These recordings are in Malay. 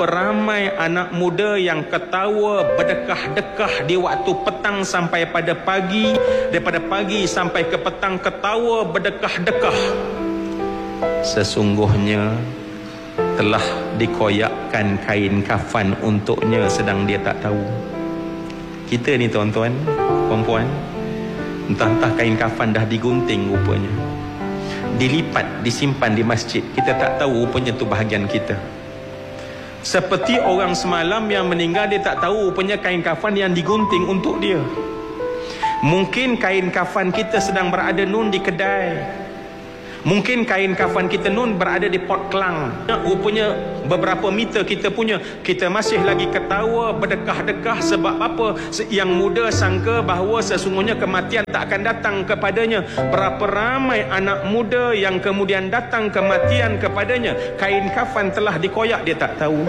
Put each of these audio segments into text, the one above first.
Berapa ramai anak muda yang ketawa berdekah-dekah di waktu petang sampai pada pagi, daripada pagi sampai ke petang ketawa berdekah-dekah. Sesungguhnya telah dikoyakkan kain kafan untuknya sedang dia tak tahu. Kita ni tuan-tuan, puan-puan, entah-entah kain kafan dah digunting rupanya, dilipat, disimpan di masjid. Kita tak tahu rupanya tu bahagian kita. Seperti orang semalam yang meninggal, dia tak tahu rupanya kain kafan yang digunting untuk dia. Mungkin kain kafan kita sedang berada nun di kedai. Mungkin kain kafan kita nun berada di Port Klang. Rupanya beberapa meter kita punya, kita masih lagi ketawa berdekah-dekah. Sebab apa? Yang muda sangka bahawa sesungguhnya kematian tak akan datang kepadanya. Berapa ramai anak muda yang kemudian datang kematian kepadanya, kain kafan telah dikoyak, dia tak tahu.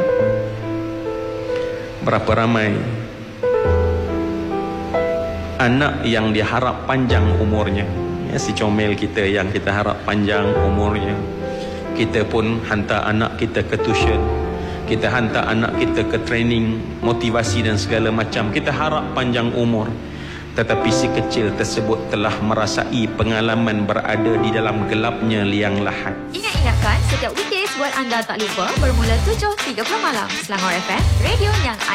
Berapa ramai anak yang diharap panjang umurnya, si comel kita yang kita harap panjang umurnya. Kita pun hantar anak kita ke tuition, kita hantar anak kita ke training motivasi dan segala macam. Kita harap panjang umur, tetapi si kecil tersebut telah merasai pengalaman berada di dalam gelapnya liang lahat. Ingatkan setiap weekdays buat anda tak lupa bermula 7.30 malam. Selangor FM, radio yang